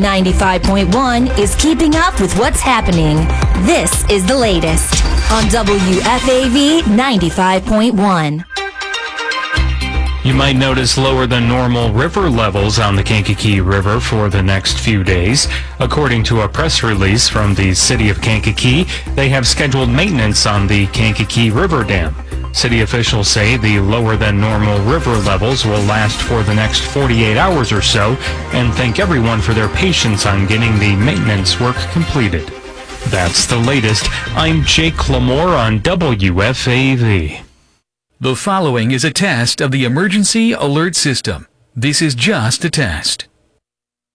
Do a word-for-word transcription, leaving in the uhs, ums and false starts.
ninety-five point one is keeping up with what's happening. This is the latest on W F A V ninety-five point one. You might notice lower than normal river levels on the Kankakee River for the next few days. According to a press release from the City of Kankakee, they have scheduled maintenance on the Kankakee River Dam. City officials say the lower than normal river levels will last for the next forty-eight hours or so, and thank everyone for their patience on getting the maintenance work completed. That's the latest. I'm Jake Lamore on W F A V. The following is a test of the Emergency Alert System. This is just a test.